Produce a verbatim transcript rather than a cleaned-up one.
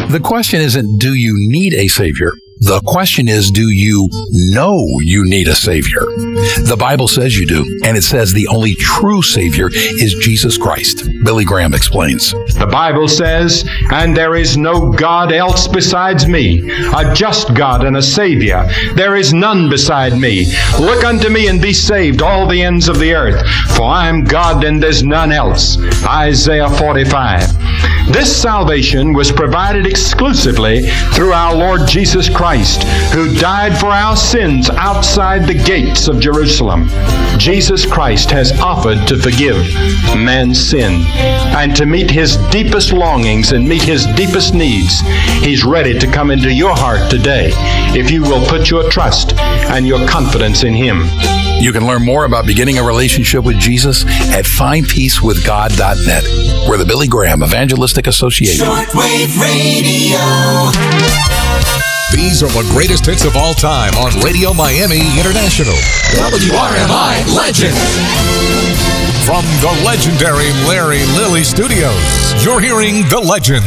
The question isn't, do you need a Savior? The question is, do you know you need a Savior? The Bible says you do, and it says the only true Savior is Jesus Christ. Billy Graham explains. The Bible says, and there is no God else besides me, a just God and a Savior. There is none beside me. Look unto me and be saved, all the ends of the earth, for I am God and there's none else. Isaiah forty-five. This salvation was provided exclusively through our Lord Jesus Christ, who died for our sins outside the gates of Jerusalem. Jesus Christ has offered to forgive man's sin and to meet his deepest longings and meet his deepest needs. He's ready to come into your heart today if you will put your trust and your confidence in him. You can learn more about beginning a relationship with Jesus at find peace with god dot net. We're the Billy Graham Evangelistic Association. Shortwave Radio. These are the greatest hits of all time on Radio Miami International. W R M I Legend. From the legendary Larry Lilly Studios, you're hearing The Legend